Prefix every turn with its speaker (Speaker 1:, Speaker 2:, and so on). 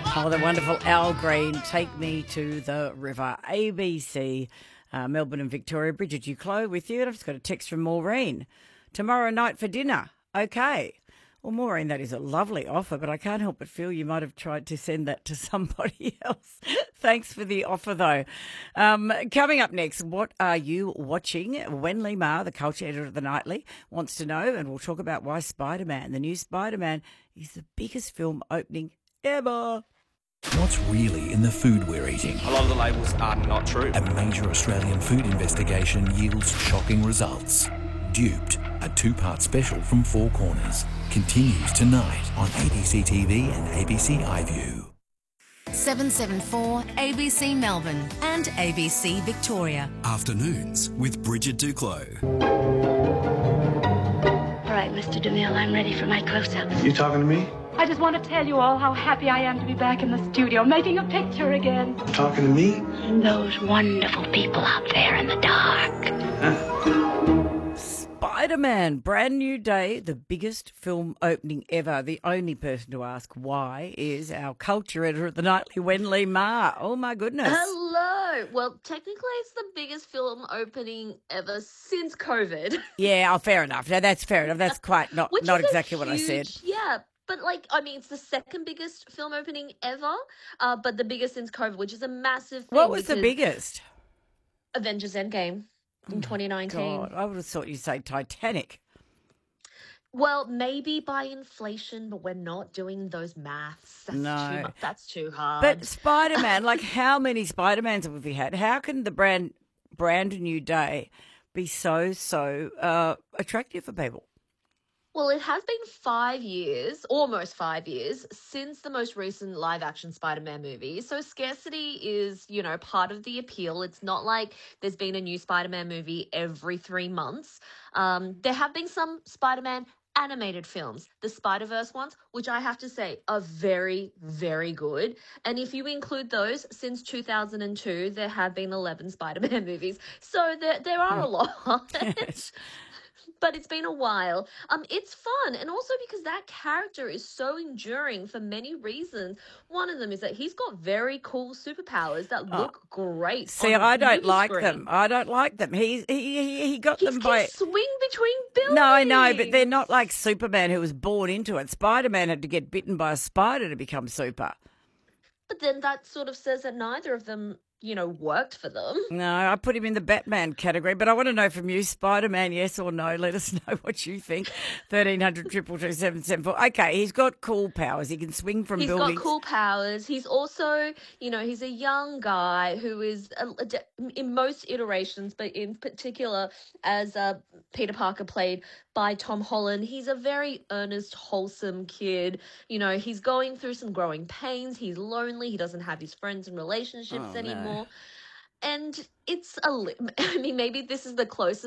Speaker 1: Oh, the wonderful Al Green, Take Me to the River. ABC, Melbourne and Victoria. Bridget Duclos with you. And I've just got a text from Maureen. Tomorrow night for dinner. Okay. Well, Maureen, that is a lovely offer, but I can't help but feel you might have tried to send that to somebody else. Thanks for the offer, though. Coming up next, what are you watching? Wenley Ma, the culture editor of The Nightly, wants to know, and we'll talk about why Spider-Man, the new Spider-Man, is the biggest film opening ever.
Speaker 2: What's really in the food we're eating?
Speaker 3: A lot of the labels are not true.
Speaker 2: A major Australian food investigation yields shocking results. Duped, a two-part special from Four Corners, continues tonight on ABC TV and ABC iView.
Speaker 4: 774 ABC Melbourne and ABC Victoria.
Speaker 5: Afternoons with Bridget Duclos.
Speaker 6: All right, Mr. DeMille, I'm ready for my close-up.
Speaker 7: You talking to me?
Speaker 8: I just want to tell you all how happy I am to be back in the studio, making a picture again.
Speaker 7: Talking to me?
Speaker 6: And those wonderful people out there in the dark.
Speaker 1: Spider-Man, brand new day, the biggest film opening ever. The only person to ask why is our culture editor at The Nightly, Wenley Ma. Oh, my goodness.
Speaker 9: Hello. Well, technically, it's the biggest film opening ever since COVID.
Speaker 1: Yeah, oh, fair enough. No, that's fair enough. That's quite not exactly what I said.
Speaker 9: Yeah. But, it's the second biggest film opening ever, but the biggest since COVID, which is a massive thing.
Speaker 1: What was the biggest?
Speaker 9: Avengers Endgame in 2019.
Speaker 1: God, I would have thought you'd say Titanic.
Speaker 9: Well, maybe by inflation, but we're not doing those maths. That's too hard.
Speaker 1: But Spider-Man, how many Spider-Mans have we had? How can the brand new day be so attractive for people?
Speaker 9: Well, it has been 5 years, almost 5 years, since the most recent live-action Spider-Man movie. So scarcity is, part of the appeal. It's not like there's been a new Spider-Man movie every 3 months. There have been some Spider-Man animated films, the Spider-Verse ones, which I have to say are very, very good. And if you include those, since 2002, there have been 11 Spider-Man movies. So there are a lot.
Speaker 1: Yes.
Speaker 9: But it's been a while. It's fun, and also because that character is so enduring for many reasons. One of them is that he's got very cool superpowers that look great.
Speaker 1: See, I don't like them. I don't like them. He got them by
Speaker 9: swing between buildings.
Speaker 1: No, I know, but they're not like Superman, who was born into it. Spider-Man had to get bitten by a spider to become super.
Speaker 9: But then that sort of says that neither of them worked for them.
Speaker 1: No, I put him in the Batman category, but I want to know from you, Spider-Man, yes or no? Let us know what you think. 1300 222 774. Okay, he's got cool powers. He can swing from buildings.
Speaker 9: He's got cool powers. He's also, he's a young guy who is, in most iterations, but in particular as Peter Parker played by Tom Holland, he's a very earnest, wholesome kid. He's going through some growing pains. He's lonely. He doesn't have his friends and relationships anymore.
Speaker 1: No.
Speaker 9: And it's maybe this is the closest